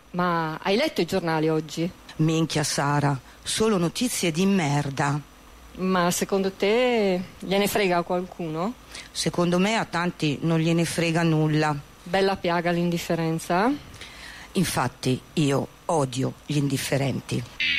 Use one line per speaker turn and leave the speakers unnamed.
Ma hai letto i giornali oggi?
Minchia Sara, solo notizie di merda.
Ma secondo te gliene frega a qualcuno?
Secondo me a tanti non gliene frega nulla.
Bella piaga l'indifferenza.
Infatti io odio gli indifferenti.